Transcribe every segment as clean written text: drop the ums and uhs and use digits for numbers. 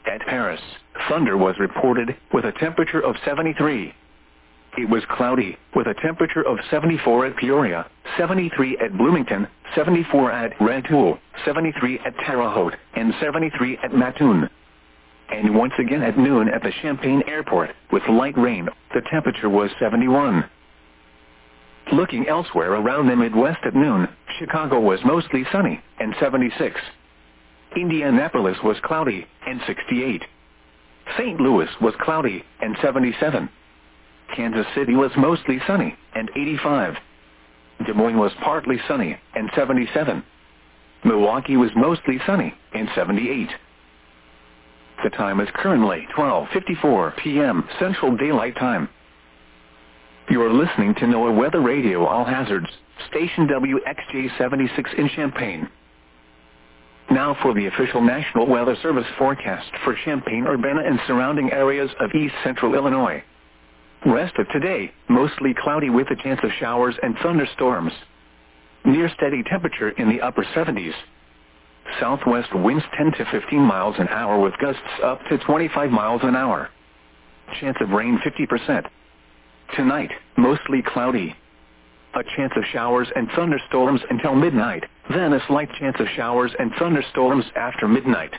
At Paris, thunder was reported, with a temperature of 73. It was cloudy, with a temperature of 74 at Peoria, 73 at Bloomington, 74 at Rantoul, 73 at Terre Haute, and 73 at Mattoon. And once again at noon at the Champaign Airport, with light rain, the temperature was 71. Looking elsewhere around the Midwest at noon, Chicago was mostly sunny, and 76. Indianapolis was cloudy, and 68. St. Louis was cloudy, and 77. Kansas City was mostly sunny, and 85. Des Moines was partly sunny, and 77. Milwaukee was mostly sunny, and 78. The time is currently 12:54 p.m. Central Daylight Time. You are listening to NOAA Weather Radio All Hazards, station WXJ-76 in Champaign. Now for the official National Weather Service forecast for Champaign-Urbana and surrounding areas of east central Illinois. Rest of today, mostly cloudy with a chance of showers and thunderstorms. Near steady temperature in the upper 70s. Southwest winds 10 to 15 miles an hour with gusts up to 25 miles an hour. Chance of rain 50%. Tonight, mostly cloudy. A chance of showers and thunderstorms until midnight, then a slight chance of showers and thunderstorms after midnight.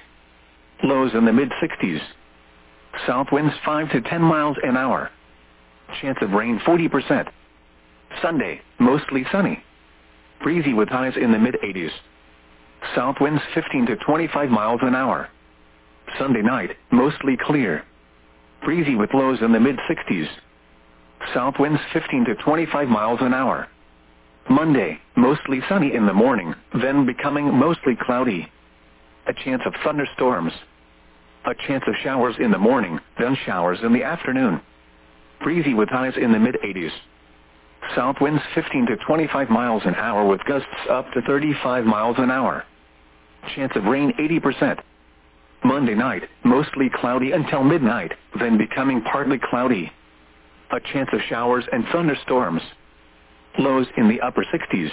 Lows in the mid-60s. South winds 5 to 10 miles an hour. Chance of rain 40%. Sunday, mostly sunny. Breezy with highs in the mid-80s. South winds 15 to 25 miles an hour. Sunday night, mostly clear. Breezy with lows in the mid-60s. South winds 15 to 25 miles an hour. Monday, mostly sunny in the morning, then becoming mostly cloudy. A chance of thunderstorms. A chance of showers in the morning, then showers in the afternoon. Breezy with highs in the mid-80s. South winds 15 to 25 miles an hour with gusts up to 35 miles an hour. Chance of rain 80%. Monday night, mostly cloudy until midnight, then becoming partly cloudy. A chance of showers and thunderstorms. Lows in the upper 60s.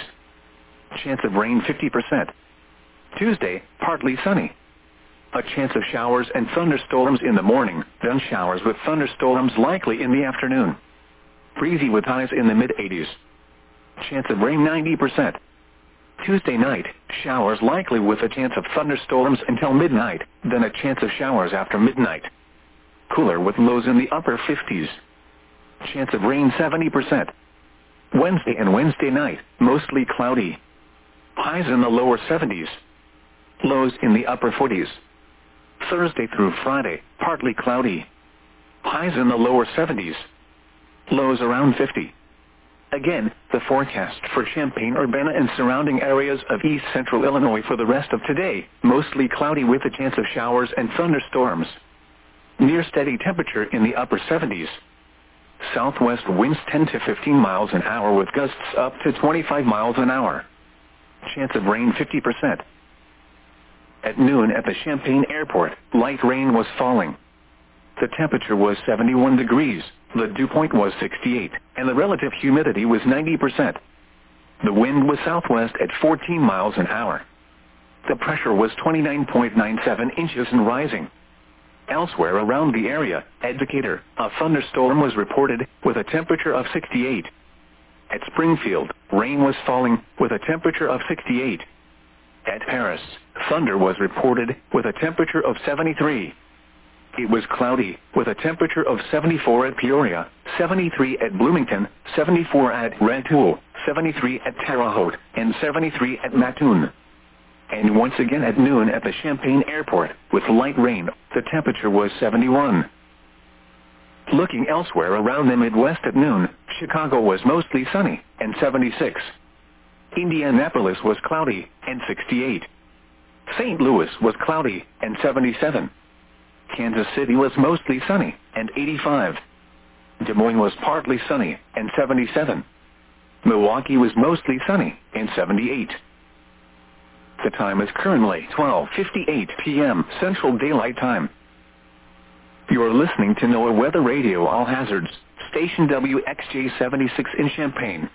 Chance of rain 50%. Tuesday, partly sunny. A chance of showers and thunderstorms in the morning, then showers with thunderstorms likely in the afternoon. Breezy with highs in the mid-80s. Chance of rain 90%. Tuesday night, showers likely with a chance of thunderstorms until midnight, then a chance of showers after midnight. Cooler with lows in the upper 50s. Chance of rain 70%. Wednesday and Wednesday night, mostly cloudy. Highs in the lower 70s. Lows in the upper 40s. Thursday through Friday, partly cloudy. Highs in the lower 70s. Lows around 50. Again, the forecast for Champaign-Urbana and surrounding areas of east central Illinois for the rest of today, mostly cloudy with a chance of showers and thunderstorms. Near steady temperature in the upper 70s. Southwest winds 10 to 15 miles an hour with gusts up to 25 miles an hour. Chance of rain 50%. At noon at the Champaign Airport, light rain was falling. The temperature was 71 degrees, the dew point was 68, and the relative humidity was 90%. The wind was southwest at 14 miles an hour. The pressure was 29.97 inches and rising. Elsewhere around the area, at Decatur, a thunderstorm was reported with a temperature of 68. At Springfield, rain was falling with a temperature of 68. At Paris, thunder was reported with a temperature of 73. It was cloudy with a temperature of 74 at Peoria, 73 at Bloomington, 74 at Rantoul, 73 at Terre Haute, and 73 at Mattoon. And once again at noon at the Champaign Airport, with light rain, the temperature was 71. Looking elsewhere around the Midwest at noon, Chicago was mostly sunny, and 76. Indianapolis was cloudy, and 68. St. Louis was cloudy, and 77. Kansas City was mostly sunny, and 85. Des Moines was partly sunny, and 77. Milwaukee was mostly sunny, and 78. The time is currently 12:58 p.m. Central Daylight Time. You are listening to NOAA Weather Radio All Hazards, station WXJ-76 in Champaign.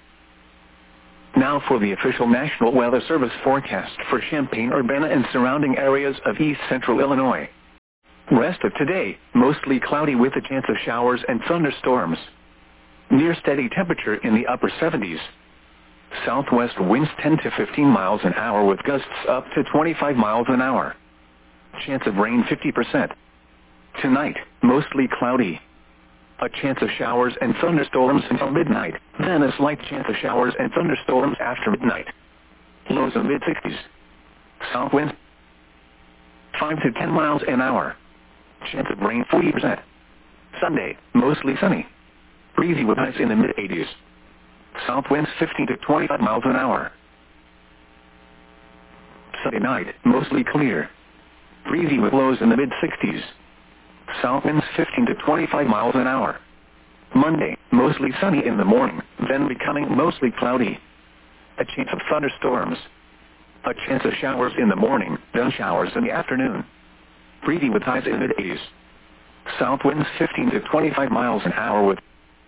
Now for the official National Weather Service forecast for Champaign-Urbana and surrounding areas of east central Illinois. Rest of today, mostly cloudy with a chance of showers and thunderstorms. Near steady temperature in the upper 70s. Southwest winds 10 to 15 miles an hour with gusts up to 25 miles an hour. Chance of rain 50%. Tonight, mostly cloudy. A chance of showers and thunderstorms until midnight, then a slight chance of showers and thunderstorms after midnight. Lows of mid-60s. South winds 5 to 10 miles an hour. Chance of rain 40%. Sunday, mostly sunny. Breezy with highs in the mid-80s. South winds 15 to 25 miles an hour. Sunday night, mostly clear. Breezy with lows in the mid-60s. South winds 15 to 25 miles an hour. Monday, mostly sunny in the morning, then becoming mostly cloudy. A chance of thunderstorms. A chance of showers in the morning, then showers in the afternoon. Breezy with highs in the mid-80s. South winds 15 to 25 miles an hour with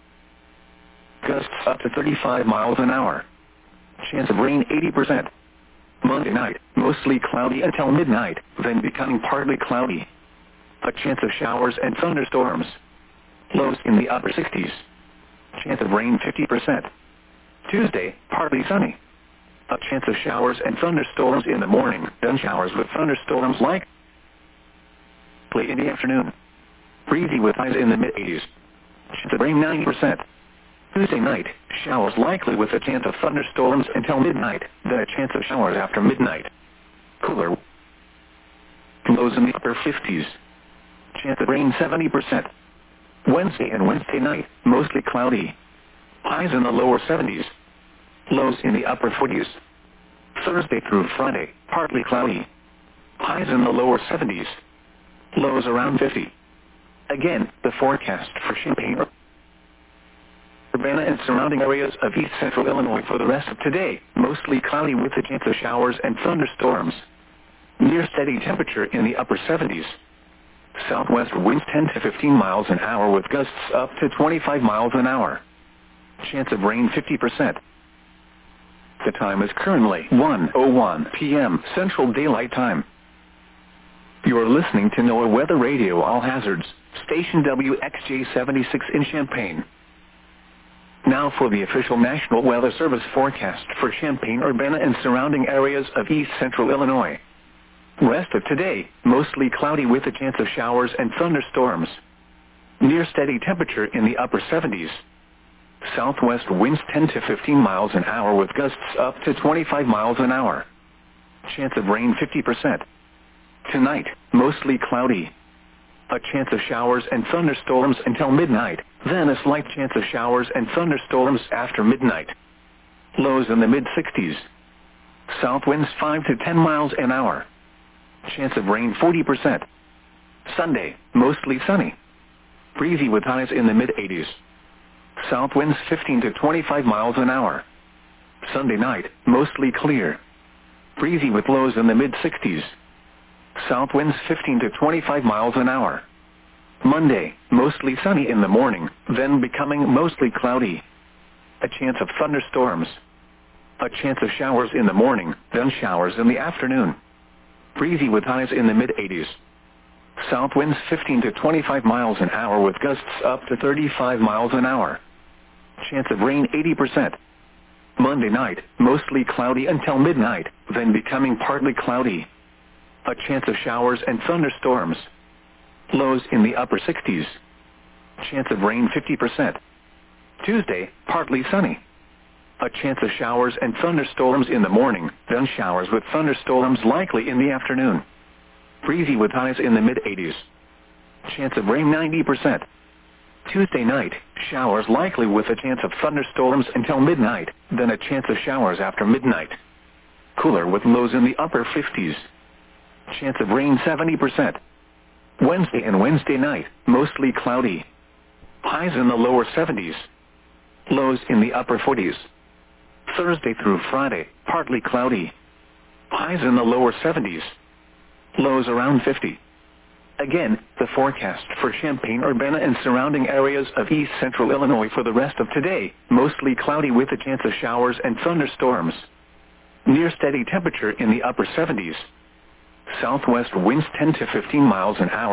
gusts up to 35 miles an hour. Chance of rain 80%. Monday night, mostly cloudy until midnight, then becoming partly cloudy. A chance of showers and thunderstorms. Lows in the upper 60s. Chance of rain 50%. Tuesday, partly sunny. A chance of showers and thunderstorms in the morning, then showers with thunderstorms likely in the afternoon. Breezy with highs in the mid-80s. Chance of rain 90%. Tuesday night, showers likely with a chance of thunderstorms until midnight, then a chance of showers after midnight. Cooler. Lows in the upper 50s. Chance of rain 70%. Wednesday and Wednesday night, mostly cloudy. Highs in the lower 70s. Lows in the upper 40s. Thursday through Friday, partly cloudy. Highs in the lower 70s. Lows around 50. Again, the forecast for Champaign, Urbana and surrounding areas of east central Illinois for the rest of today, mostly cloudy with a chance of showers and thunderstorms. Near steady temperature in the upper 70s. Southwest winds 10 to 15 miles an hour with gusts up to 25 miles an hour. Chance of rain 50%. The time is currently 1:01 p.m. Central Daylight Time. You are listening to NOAA Weather Radio All Hazards, station WXJ76 in Champaign. Now for the official National Weather Service forecast for Champaign, Urbana, and surrounding areas of east central Illinois. Rest of today, mostly cloudy with a chance of showers and thunderstorms. Near steady temperature in the upper 70s. Southwest winds 10 to 15 miles an hour with gusts up to 25 miles an hour. Chance of rain 50%. Tonight, mostly cloudy. A chance of showers and thunderstorms until midnight, then a slight chance of showers and thunderstorms after midnight. Lows in the mid-60s. South winds 5 to 10 miles an hour. Chance of rain 40%. Sunday, mostly sunny. Breezy with highs in the mid-80s. South winds 15 to 25 miles an hour. Sunday night, mostly clear. Breezy with lows in the mid-60s. South winds 15 to 25 miles an hour. Monday, mostly sunny in the morning, then becoming mostly cloudy. A chance of thunderstorms. A chance of showers in the morning, then showers in the afternoon. Breezy with highs in the mid-80s. South winds 15 to 25 miles an hour with gusts up to 35 miles an hour. Chance of rain 80%. Monday night, mostly cloudy until midnight, then becoming partly cloudy. A chance of showers and thunderstorms. Lows in the upper 60s. Chance of rain 50%. Tuesday, partly sunny. A chance of showers and thunderstorms in the morning, then showers with thunderstorms likely in the afternoon. Breezy with highs in the mid-80s. Chance of rain 90%. Tuesday night, showers likely with a chance of thunderstorms until midnight, then a chance of showers after midnight. Cooler with lows in the upper 50s. Chance of rain 70%. Wednesday and Wednesday night, mostly cloudy. Highs in the lower 70s. Lows in the upper 40s. Thursday through Friday, partly cloudy. Highs in the lower 70s. Lows around 50. Again, the forecast for Champaign, Urbana, and surrounding areas of east central Illinois for the rest of today, mostly cloudy with a chance of showers and thunderstorms. Near steady temperature in the upper 70s. Southwest winds 10 to 15 miles an hour.